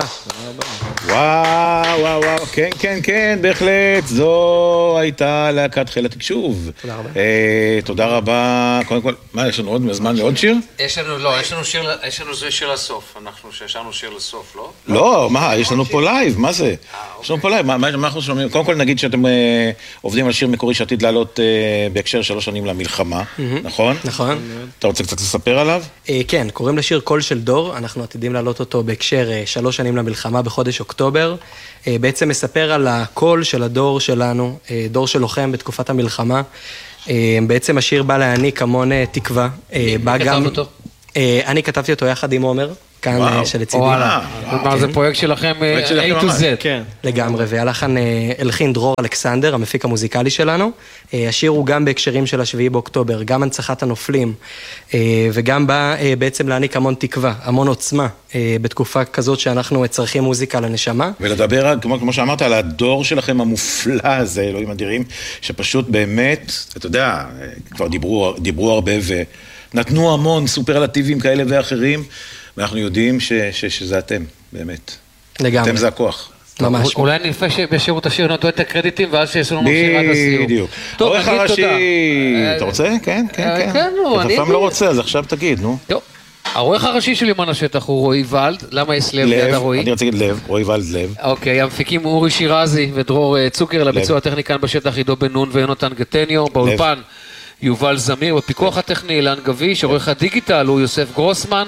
רבה. וואו, כן, בהחלט, זו הייתה להקת חיל התקשוב. תודה רבה. תודה רבה, קודם כל, מה, יש לנו עוד זמן לעוד שיר? יש לנו שיר לסוף, אנחנו ששרנו שיר לסוף, לא? לא, מה, יש לנו פה לייב, מה זה? יש לנו פה לייב, מה אנחנו שומעים? קודם כל נגיד שאתם עובדים על שיר מקורי שעתיד לעלות בהקשר 3 שנים למלחמה, נכון? נכון. אתה רוצה קצת לספר עליו? כן, קוראים לשיר קול של דור, אנחנו עתידים לעלות אותו בהקשר 3 שנים למלחמה בחודש אוקטובר, בעצם מספר על הקול של הדור שלנו, דור של לוחם בתקופת המלחמה, בעצם השיר בא להעניק המון תקווה, בא גם... אני כתבתי אותו יחד עם עומר, כאן שלצידי. כלומר, זה פרויקט שלכם A to Z. כן, לגמרי, והלחן הלחין דרור אלכסנדר, המפיק המוזיקלי שלנו. השיר הוא גם בהקשרים של 7 באוקטובר, גם הנצחת הנופלים, וגם בא בעצם להעניק המון תקווה, המון עוצמה, בתקופה כזאת שאנחנו צריכים מוזיקה לנשמה. ולדבר, כמו שאמרת, על הדור שלכם המופלא הזה, אלוהים אדירים, שפשוט באמת, אתה יודע, כבר דיברו הרבה ונתנו המון סופרלטיבים כאלה ואחרים, ואנחנו יודעים שזה אתם, באמת. לגמרי. אתם זה הכוח. ממש. אולי נפע שבשירות השיר נתנו את הקרדיטים, ואז שיש לנו שיר עד הסיום. בדיוק. עורך הראשי, אתה רוצה? כן. אתה פעם לא רוצה, אז עכשיו תגיד, נו. טוב. העורך הראשי של יומן השטח הוא רועי ולד, למה יש לב ליד הרועי? אני רוצה להגיד לב, רועי ולד לב. אוקיי, המפיקים אורי שירזי ודרור צוקר, לביצוע הטכני כאן בשטח עידו בן נון ויונתן גטניו, באולפן יובל זמיר, בפיקוח הטכני אילן גביש, עורך הדיגיטל הוא יוסף גרוסמן,